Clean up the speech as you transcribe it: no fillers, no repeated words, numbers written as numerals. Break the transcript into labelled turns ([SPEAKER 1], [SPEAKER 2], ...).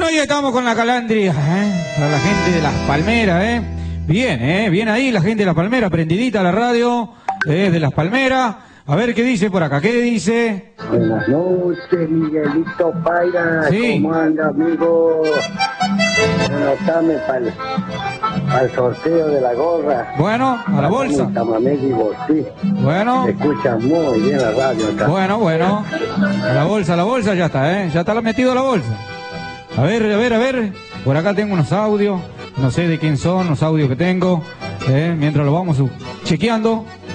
[SPEAKER 1] Bueno, ya estamos con la calandria, para la gente de Las Palmeras, Bien, bien ahí la gente de Las Palmeras, prendidita a la radio, de Las Palmeras. A ver qué dice por acá, ¿qué dice?
[SPEAKER 2] Buenas noches, Miguelito Paira.
[SPEAKER 1] Sí.
[SPEAKER 2] ¿Cómo anda, amigo? Anotame para el sorteo de la gorra.
[SPEAKER 1] Bueno, a la bolsa.
[SPEAKER 2] Tamamegui Botí.
[SPEAKER 1] Bueno.
[SPEAKER 2] Se escucha muy bien la radio acá.
[SPEAKER 1] Bueno. A la bolsa ya está, Ya está metido a la bolsa. A ver. Por acá tengo unos audios. No sé de quién son los audios que tengo. Mientras lo vamos chequeando.